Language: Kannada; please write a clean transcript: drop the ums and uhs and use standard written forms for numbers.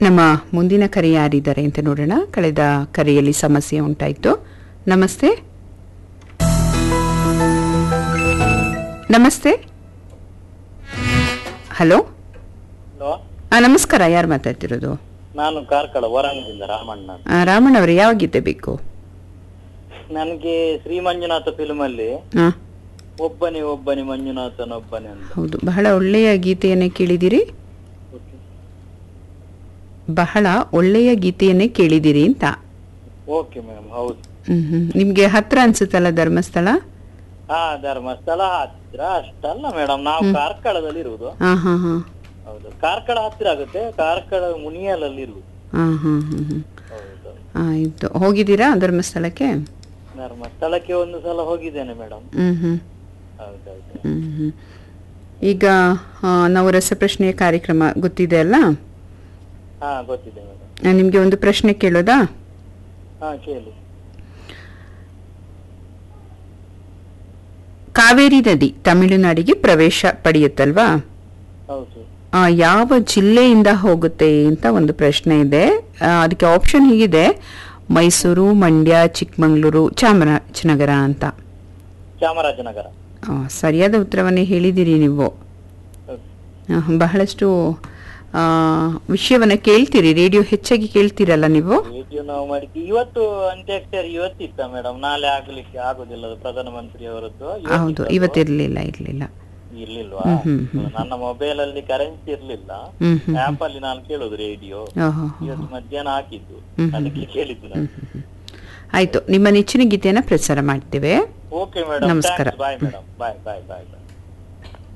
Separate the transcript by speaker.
Speaker 1: ನಮ್ಮ ಮುಂದಿನ ಕರೆ ಯಾರಿದ್ದಾರೆ ಅಂತ ನೋಡೋಣ. ಕಳೆದ ಕರೆಯಲ್ಲಿ ಸಮಸ್ಯೆ ಉಂಟಾಯಿತು. ನಮಸ್ತೆ ನಮಸ್ತೆ. ಹಲೋ. ನಮಸ್ಕಾರ, ಯಾರು ಮಾತಾಡ್ತಿರೋದು?
Speaker 2: ನಾನು ಕಾರ್ಕಳ ವರಂಗದಿಂದ ರಾಮಣ್ಣ.
Speaker 1: ರಾಮಣ್ಣ ಅವರು, ಯಾವ ಗೀತೆ ಬೇಕು?
Speaker 2: ನನಗೆ ಶ್ರೀ ಮಂಜುನಾಥ ಫಿಲ್ಮ್ ಅಲ್ಲಿ ಒಬ್ಬನೇ ಒಬ್ಬನೇ ಮಂಜುನಾಥನೊಬ್ಬನೇ ಅಂತ.
Speaker 1: ಹೌದು, ಬಹಳ ಒಳ್ಳೆಯ ಗೀತೆಯನ್ನೇ ಕೇಳಿದಿರಿ. ಬಹಳ ಒಳ್ಳೆಯ ಗೀತೆಯನ್ನೇ ಕೇಳಿದಿರಿ ಅಂತ.
Speaker 2: ಓಕೆ ಮೇಡಮ್, ಹೌದು.
Speaker 1: ನಿಮ್ಗೆ ಹತ್ರ ಅನ್ಸುತ್ತಲ್ಲ ಧರ್ಮಸ್ಥಳ?
Speaker 2: ಹಾ, ಧರ್ಮಸ್ಥಳ ಹತ್ತಿರ ಅಷ್ಟಲ್ಲ ಮೇಡಮ್, ನಾವು ಕಾರ್ಕಳದಲ್ಲಿ ಇರುವುದು. ಹೌದು, ಕಾರ್ಕಳ ಹತ್ತಿರ ಆಗುತ್ತೆ. ಕಾರ್ಕಳ ಮುನಿಯಲಲ್ಲಿ ಇರುವುದು.
Speaker 1: ಆಯ್ತು, ಹೋಗಿದ್ದೀರಾ ಧರ್ಮಸ್ಥಳಕ್ಕೆ?
Speaker 2: ಧರ್ಮಸ್ಥಳಕ್ಕೆ ಒಂದು ಸಲ ಹೋಗಿದ್ದೇನೆ ಮೇಡಮ್. ಹೌದೌದು.
Speaker 1: ಈಗ ನಾವು ರಸಪ್ರಶ್ನೆಯ ಕಾರ್ಯಕ್ರಮ ಗೊತ್ತಿದೆ ಅಲ್ಲ?
Speaker 2: ಹಾ, ಗೊತ್ತಿದೆ ಮೇಡಮ್.
Speaker 1: ನಿಮ್ಗೆ ಒಂದು ಪ್ರಶ್ನೆ ಕೇಳೋದಾ?
Speaker 2: ಹಾ, ಕೇಳಿ.
Speaker 1: ಕಾವೇರಿ ನದಿ ತಮಿಳುನಾಡಿಗೆ ಪ್ರವೇಶ ಪಡೆಯುತ್ತಲ್ವಾ?
Speaker 2: ಹೌದು.
Speaker 1: ಯಾವ ಜಿಲ್ಲೆಯಿಂದ ಹೋಗುತ್ತೆ ಅಂತ ಒಂದು ಪ್ರಶ್ನೆ ಇದೆ. ಅದಕ್ಕೆ ಆಪ್ಷನ್ ಹೀಗಿದೆ: ಮೈಸೂರು, ಮಂಡ್ಯ, ಚಿಕ್ಕಮಗಳೂರು, ಚಾಮರಾಜನಗರ ಅಂತ.
Speaker 2: ಚಾಮರಾಜನಗರ.
Speaker 1: ಸರಿಯಾದ ಉತ್ತರವನ್ನೇ ಹೇಳಿದಿರಿ ನೀವು. ಬಹಳಷ್ಟು ವಿಷಯವನ್ನ ಕೇಳ್ತೀರಿ, ರೇಡಿಯೋ ಹೆಚ್ಚಾಗಿ ಕೇಳ್ತೀರಲ್ಲ ನೀವು?
Speaker 2: ರೇಡಿಯೋ ನಾವು ಮಾಡಿದ್ವಿ. ಇವತ್ತು ಅಂತ್ಯಾಕ್ಷರಿ ಇವತ್ತಿತ್ತ ಮೇಡಮ್, ನಾಳೆ ಆಗ್ಲಿಕ್ಕೆ ಆಗುದಿಲ್ಲ, ಪ್ರಧಾನಮಂತ್ರಿ ಅವರದ್ದು.
Speaker 1: ಹೌದು, ಇವತ್ತಿರ್ಲಿಲ್ಲ.
Speaker 2: ಇರ್ಲಿಲ್ವಾ? ನನ್ನ ಮೊಬೈಲ್ ಅಲ್ಲಿ ಕರೆನ್ಸಿ ಇರ್ಲಿಲ್ಲ, ಆಪ್ ಅಲ್ಲಿ ನಾನು ಕೇಳುದು ರೇಡಿಯೋ. ಇವತ್ತು ಮಧ್ಯಾಹ್ನ ಹಾಕಿದ್ದು, ಅದಕ್ಕೆ ಕೇಳಿದ್ದು ನಾನು.
Speaker 1: ಆಯ್ತು, ನಿಮ್ಮ ನೆಚ್ಚಿನ ಗೀತೆಯನ್ನ ಪ್ರಸಾರ ಮಾಡ್ತೇವೆ.
Speaker 2: ಓಕೆ ಮೇಡಮ್,
Speaker 1: ನಮಸ್ಕಾರ.
Speaker 2: ಬಾಯ್ ಮೇಡಮ್, ಬಾಯ್ ಬಾಯ್ ಬಾಯ್.